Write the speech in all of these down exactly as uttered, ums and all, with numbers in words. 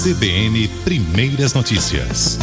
C B N Primeiras Notícias.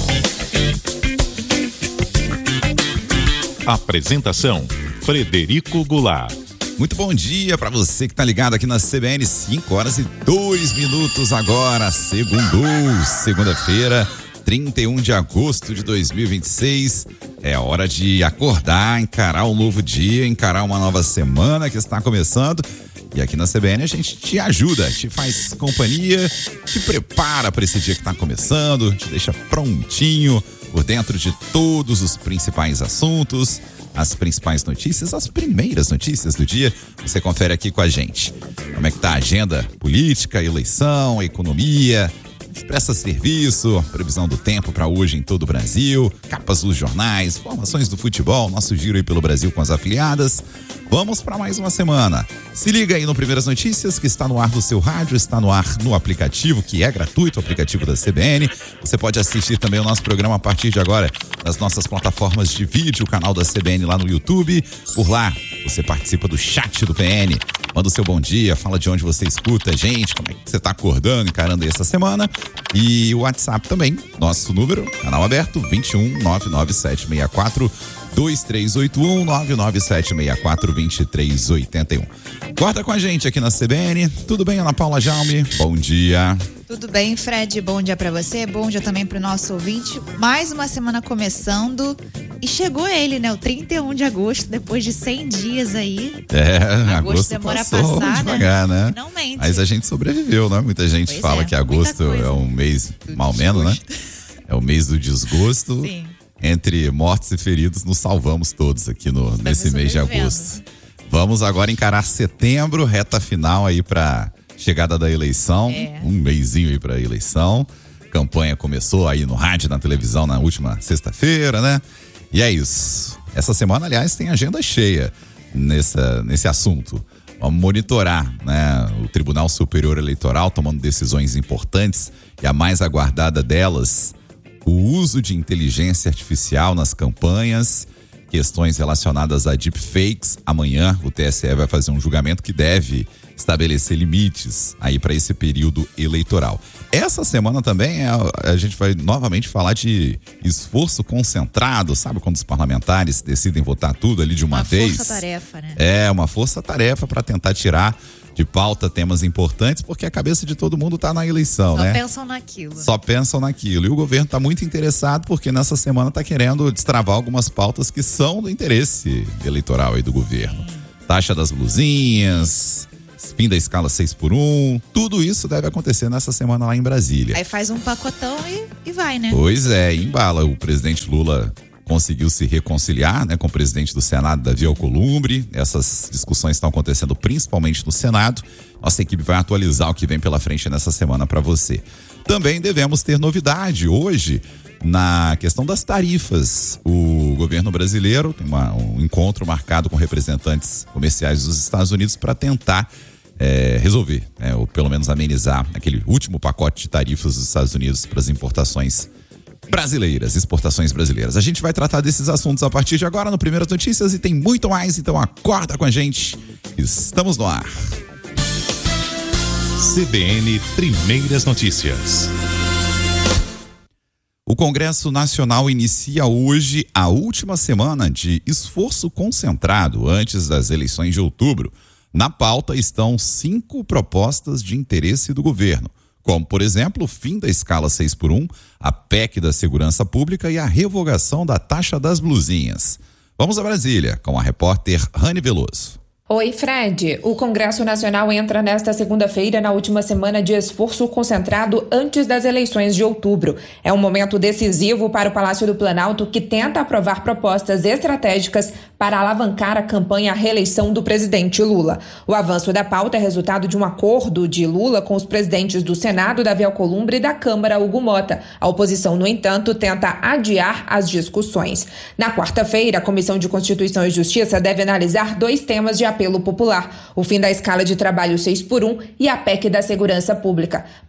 Apresentação: Frederico Goulart. Muito bom dia para você que tá ligado aqui na C B N, cinco horas e dois minutos agora, segundou, segunda-feira, trinta e um de agosto de dois mil e vinte e seis. É hora de acordar, encarar um novo dia, encarar uma nova semana que está começando. E aqui na C B N a gente te ajuda, te faz companhia, te prepara para esse dia que está começando, te deixa prontinho por dentro de todos os principais assuntos, as principais notícias, as primeiras notícias do dia. Você confere aqui com a gente. Como é que tá a agenda política, eleição, economia, presta serviço, previsão do tempo para hoje em todo o Brasil, capas dos jornais, informações do futebol, nosso giro aí pelo Brasil com as afiliadas. Vamos para mais uma semana. Se liga aí no Primeiras Notícias, que está no ar do seu rádio, está no ar no aplicativo, que é gratuito, o aplicativo da C B N. Você pode assistir também o nosso programa a partir de agora nas nossas plataformas de vídeo, o canal da C B N lá no YouTube. Por lá, você participa do chat do P N. Manda o seu bom dia, fala de onde você escuta a gente, como é que você está acordando, encarando aí essa semana. E o WhatsApp também, nosso número, canal aberto, vinte e um, nove nove sete seis quatro, dois três oito um, nove nove sete seis quatro, dois três oito um. Guarda com a gente aqui na C B N. Tudo bem, Ana Paula Jaume? Bom dia. Tudo bem, Fred? Bom dia pra você, bom dia também pro nosso ouvinte. Mais uma semana começando e chegou ele, né? O trinta e um de agosto, depois de cem dias aí. É, agosto, agosto demora passou a passar, devagar, né? Finalmente. Mas a gente sobreviveu, né? Muita gente Pois fala é, que agosto é um mês, mal menos, né? É o mês do desgosto. Sim. Entre mortos e feridos, nos salvamos todos aqui no, nesse mês de agosto. Vamos agora encarar setembro, reta final aí pra chegada da eleição, é. um mêsinho aí pra eleição. Campanha começou aí no rádio, na televisão na última sexta-feira, né? E é isso. Essa semana, aliás, tem agenda cheia nessa, nesse assunto. Vamos monitorar, né? O Tribunal Superior Eleitoral tomando decisões importantes e a mais aguardada delas, o uso de inteligência artificial nas campanhas, questões relacionadas a deepfakes. Amanhã o T S E vai fazer um julgamento que deve estabelecer limites aí para esse período eleitoral. Essa semana também é, a gente vai novamente falar de esforço concentrado, sabe quando os parlamentares decidem votar tudo ali de uma, uma vez? Uma força-tarefa, né? É, uma força-tarefa para tentar tirar de pauta temas importantes, porque a cabeça de todo mundo tá na eleição, Só né? Só pensam naquilo. Só pensam naquilo. E o governo tá muito interessado porque nessa semana tá querendo destravar algumas pautas que são do interesse eleitoral aí do governo. Sim. Taxa das blusinhas, fim da escala seis por um, tudo isso deve acontecer nessa semana lá em Brasília. Aí faz um pacotão e, e vai, né? Pois é, embala. O presidente Lula conseguiu se reconciliar, né, com o presidente do Senado, Davi Alcolumbre. Essas discussões estão acontecendo principalmente no Senado. Nossa equipe vai atualizar o que vem pela frente nessa semana para você. Também devemos ter novidade hoje na questão das tarifas. O governo brasileiro tem uma, um encontro marcado com representantes comerciais dos Estados Unidos para tentar é, resolver, né, ou pelo menos amenizar aquele último pacote de tarifas dos Estados Unidos para as importações brasileiras, exportações brasileiras. A gente vai tratar desses assuntos a partir de agora no Primeiras Notícias e tem muito mais, então acorda com a gente. Estamos no ar. C B N Primeiras Notícias. O Congresso Nacional inicia hoje a última semana de esforço concentrado antes das eleições de outubro. Na pauta estão cinco propostas de interesse do governo, como, por exemplo, o fim da escala seis por um, a P E C da Segurança Pública e a revogação da taxa das blusinhas. Vamos a Brasília com a repórter Rani Veloso. Oi, Fred. O Congresso Nacional entra nesta segunda-feira na última semana de esforço concentrado antes das eleições de outubro. É um momento decisivo para o Palácio do Planalto, que tenta aprovar propostas estratégicas para alavancar a campanha à reeleição do presidente Lula. O avanço da pauta é resultado de um acordo de Lula com os presidentes do Senado, Davi Alcolumbre, e da Câmara, Hugo Mota. A oposição, no entanto, tenta adiar as discussões. Na quarta-feira, a Comissão de Constituição e Justiça deve analisar dois temas de apelo popular: o fim da escala de trabalho seis por um e a P E C da Segurança Pública.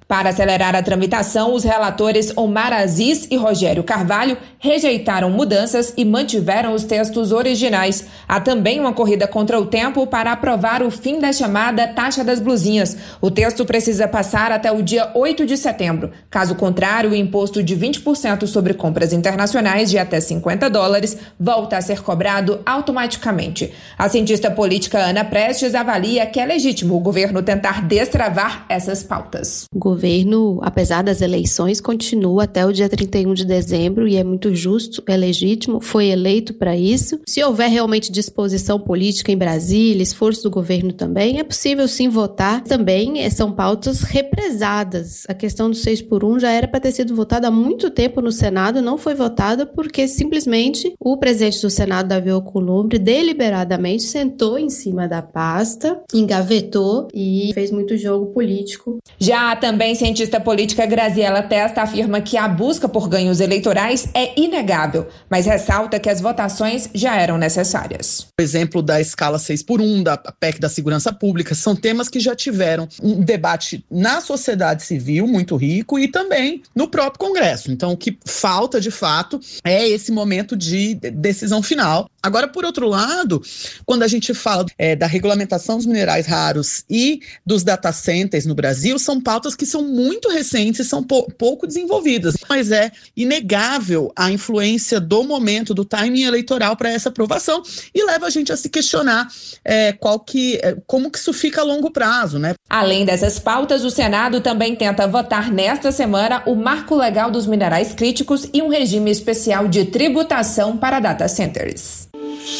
Para acelerar a tramitação, os relatores Omar Aziz e Rogério Carvalho rejeitaram mudanças e mantiveram os textos originais. Há também uma corrida contra o tempo para aprovar o fim da chamada taxa das blusinhas. O texto precisa passar até o dia oito de setembro. Caso contrário, o imposto de vinte por cento sobre compras internacionais de até cinquenta dólares volta a ser cobrado automaticamente. A cientista política Ana Prestes avalia que é legítimo o governo tentar destravar essas pautas. O governo, apesar das eleições, continua até o dia trinta e um de dezembro e é muito justo, é legítimo, foi eleito para isso. Se houver realmente disposição política em Brasília, esforço do governo também, é possível sim votar. Também são pautas represadas. A questão do seis por um já era para ter sido votada há muito tempo no Senado, não foi votada porque simplesmente o presidente do Senado, Davi Alcolumbre, deliberadamente sentou em cima da pasta, engavetou e fez muito jogo político. Já também A cientista política Graziela Testa afirma que a busca por ganhos eleitorais é inegável, mas ressalta que as votações já eram necessárias. O exemplo da escala seis por um, da P E C da segurança pública, são temas que já tiveram um debate na sociedade civil muito rico e também no próprio Congresso. Então, o que falta, de fato, é esse momento de decisão final. Agora, por outro lado, quando a gente fala é, da regulamentação dos minerais raros e dos data centers no Brasil, são pautas que são muito recentes e são pou, pouco desenvolvidas. Mas é inegável a influência do momento, do timing eleitoral para essa aprovação e leva a gente a se questionar é, qual que, é, como que isso fica a longo prazo, né? Além dessas pautas, o Senado também tenta votar nesta semana o Marco Legal dos Minerais Críticos e um regime especial de tributação para data centers.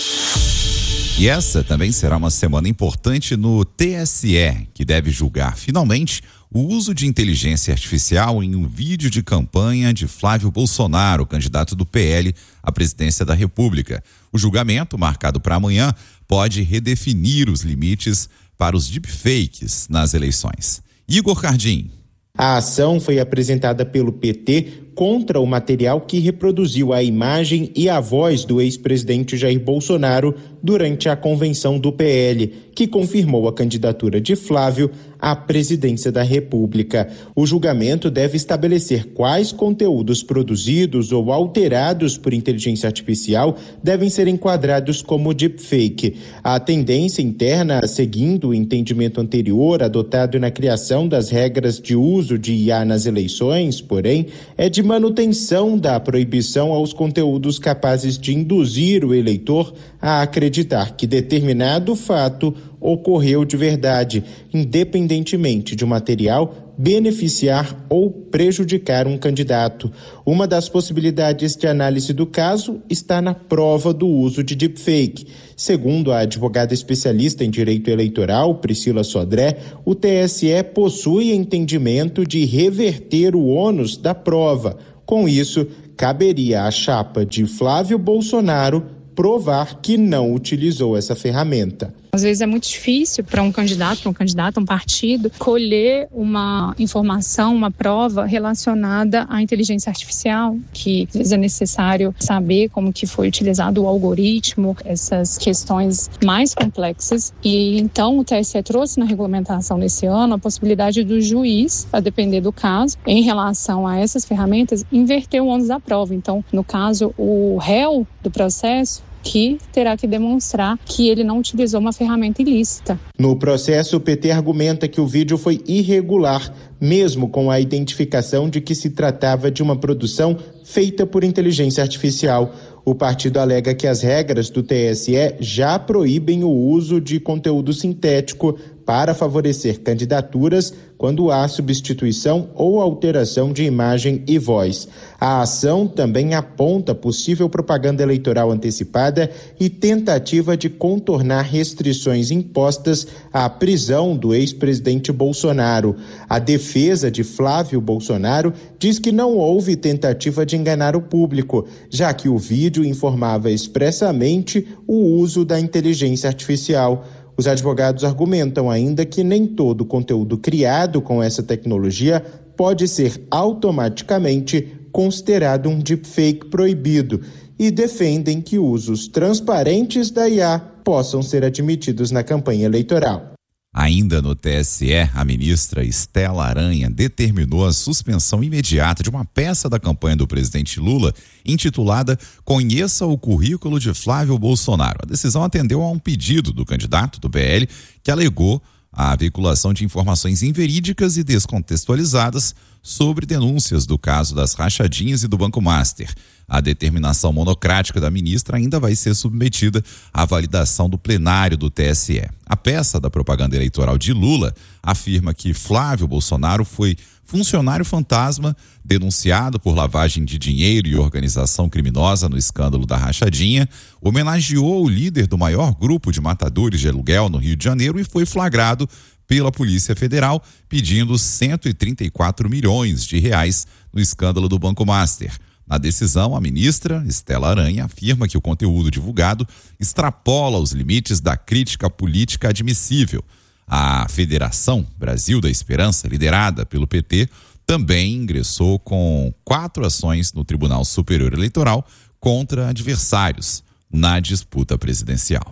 E essa também será uma semana importante no T S E, que deve julgar finalmente o uso de inteligência artificial em um vídeo de campanha de Flávio Bolsonaro, candidato do P L à presidência da República. O julgamento, marcado para amanhã, pode redefinir os limites para os deepfakes nas eleições. Igor Cardim. A ação foi apresentada pelo P T contra o material que reproduziu a imagem e a voz do ex-presidente Jair Bolsonaro durante a convenção do P L, que confirmou a candidatura de Flávio à presidência da República. O julgamento deve estabelecer quais conteúdos produzidos ou alterados por inteligência artificial devem ser enquadrados como deepfake. A tendência interna, seguindo o entendimento anterior adotado na criação das regras de uso de I A nas eleições, porém, é de manutenção da proibição aos conteúdos capazes de induzir o eleitor a acreditar que determinado fato ocorreu de verdade, independentemente de o material beneficiar ou prejudicar um candidato. Uma das possibilidades de análise do caso está na prova do uso de deepfake. Segundo a advogada especialista em direito eleitoral, Priscila Sodré, o T S E possui entendimento de reverter o ônus da prova. Com isso, caberia à chapa de Flávio Bolsonaro provar que não utilizou essa ferramenta. Às vezes é muito difícil para um candidato, para um candidato, um partido, colher uma informação, uma prova relacionada à inteligência artificial, que às vezes é necessário saber como que foi utilizado o algoritmo, essas questões mais complexas. E então o T S E trouxe na regulamentação desse ano a possibilidade do juiz, a depender do caso, em relação a essas ferramentas, inverter o ônus da prova. Então, no caso, o réu do processo que terá que demonstrar que ele não utilizou uma ferramenta ilícita. No processo, o P T argumenta que o vídeo foi irregular, mesmo com a identificação de que se tratava de uma produção feita por inteligência artificial. O partido alega que as regras do T S E já proíbem o uso de conteúdo sintético para favorecer candidaturas quando há substituição ou alteração de imagem e voz. A ação também aponta possível propaganda eleitoral antecipada e tentativa de contornar restrições impostas à prisão do ex-presidente Bolsonaro. A defesa de Flávio Bolsonaro diz que não houve tentativa de enganar o público, já que o vídeo informava expressamente o uso da inteligência artificial. Os advogados argumentam ainda que nem todo conteúdo criado com essa tecnologia pode ser automaticamente considerado um deepfake proibido e defendem que usos transparentes da I A possam ser admitidos na campanha eleitoral. Ainda no T S E, a ministra Estela Aranha determinou a suspensão imediata de uma peça da campanha do presidente Lula intitulada Conheça o Currículo de Flávio Bolsonaro. A decisão atendeu a um pedido do candidato do P L que alegou a veiculação de informações inverídicas e descontextualizadas sobre denúncias do caso das rachadinhas e do Banco Master. A determinação monocrática da ministra ainda vai ser submetida à validação do plenário do T S E. A peça da propaganda eleitoral de Lula afirma que Flávio Bolsonaro foi funcionário fantasma denunciado por lavagem de dinheiro e organização criminosa no escândalo da rachadinha, homenageou o líder do maior grupo de matadores de aluguel no Rio de Janeiro e foi flagrado pela Polícia Federal pedindo cento e trinta e quatro milhões de reais no escândalo do Banco Master. Na decisão, a ministra Estela Aranha afirma que o conteúdo divulgado extrapola os limites da crítica política admissível. A Federação Brasil da Esperança, liderada pelo P T, também ingressou com quatro ações no Tribunal Superior Eleitoral contra adversários na disputa presidencial.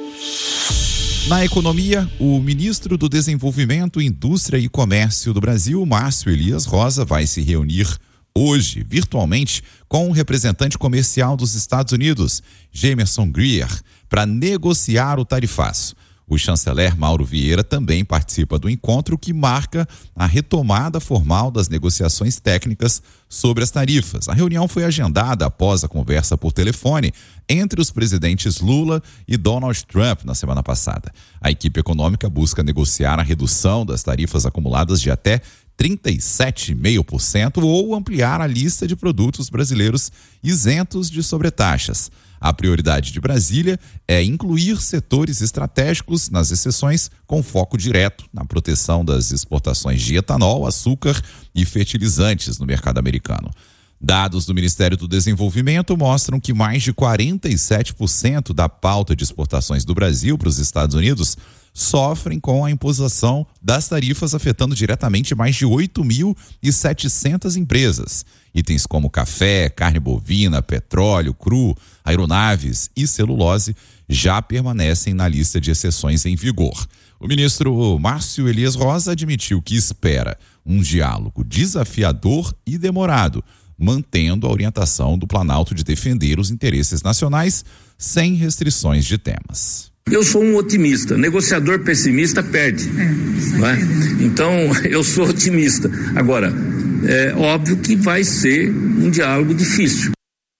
Na economia, o ministro do Desenvolvimento, Indústria e Comércio do Brasil, Márcio Elias Rosa, vai se reunir hoje, virtualmente, com o representante comercial dos Estados Unidos, Jameson Greer, para negociar o tarifaço. O chanceler Mauro Vieira também participa do encontro que marca a retomada formal das negociações técnicas sobre as tarifas. A reunião foi agendada após a conversa por telefone entre os presidentes Lula e Donald Trump na semana passada. A equipe econômica busca negociar a redução das tarifas acumuladas de até trinta e sete vírgula cinco por cento ou ampliar a lista de produtos brasileiros isentos de sobretaxas. A prioridade de Brasília é incluir setores estratégicos nas exceções com foco direto na proteção das exportações de etanol, açúcar e fertilizantes no mercado americano. Dados do Ministério do Desenvolvimento mostram que mais de quarenta e sete por cento da pauta de exportações do Brasil para os Estados Unidos sofrem com a imposição das tarifas, afetando diretamente mais de oito mil e setecentas empresas. Itens como café, carne bovina, petróleo cru, aeronaves e celulose já permanecem na lista de exceções em vigor. O ministro Márcio Elias Rosa admitiu que espera um diálogo desafiador e demorado, mantendo a orientação do Planalto de defender os interesses nacionais sem restrições de temas. Eu sou um otimista, negociador pessimista perde, é, não é? Então eu sou otimista. Agora, é óbvio que vai ser um diálogo difícil.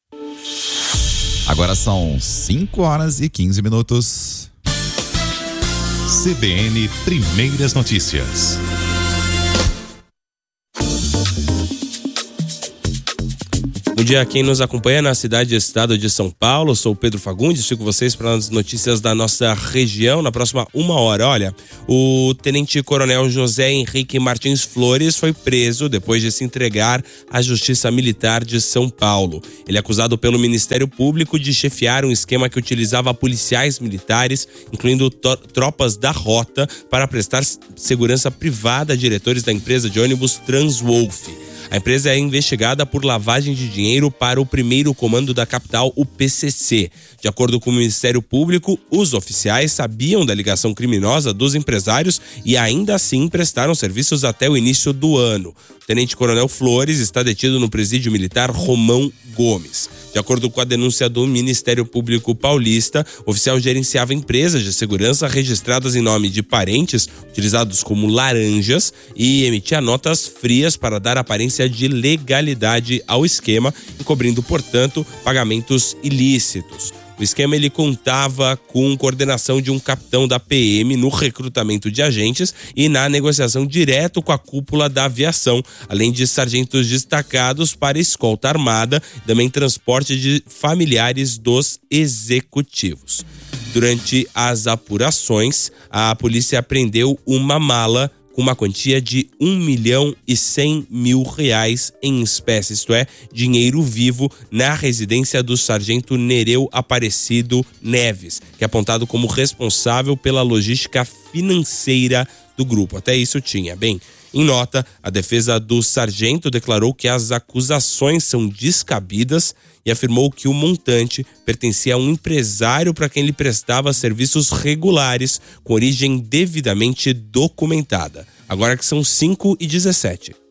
Agora são cinco horas e quinze minutos. C B N Primeiras Notícias. Bom dia a quem nos acompanha na cidade e estado de São Paulo. Sou o Pedro Fagundes, fico com vocês para as notícias da nossa região na próxima uma hora. Olha, o tenente-coronel José Henrique Martins Flores foi preso depois de se entregar à Justiça Militar de São Paulo. Ele é acusado pelo Ministério Público de chefiar um esquema que utilizava policiais militares, incluindo to- tropas da rota, para prestar segurança privada a diretores da empresa de ônibus Transwolf. A empresa é investigada por lavagem de dinheiro para o primeiro comando da capital, o P C C. De acordo com o Ministério Público, os oficiais sabiam da ligação criminosa dos empresários e ainda assim prestaram serviços até o início do ano. O tenente-coronel Flores está detido no presídio militar Romão Gomes. De acordo com a denúncia do Ministério Público Paulista, o oficial gerenciava empresas de segurança registradas em nome de parentes, utilizados como laranjas, e emitia notas frias para dar aparência de legalidade ao esquema, encobrindo, portanto, pagamentos ilícitos. O esquema ele contava com coordenação de um capitão da P M no recrutamento de agentes e na negociação direto com a cúpula da aviação, além de sargentos destacados para escolta armada, também transporte de familiares dos executivos. Durante as apurações, a polícia apreendeu uma mala com uma quantia de um milhão e cem mil reais em espécie, isto é, dinheiro vivo, na residência do sargento Nereu Aparecido Neves, que é apontado como responsável pela logística financeira do grupo. Até isso tinha. Bem, Em nota, a defesa do sargento declarou que as acusações são descabidas e afirmou que o montante pertencia a um empresário para quem ele prestava serviços regulares com origem devidamente documentada. Agora que são cinco e dezessete.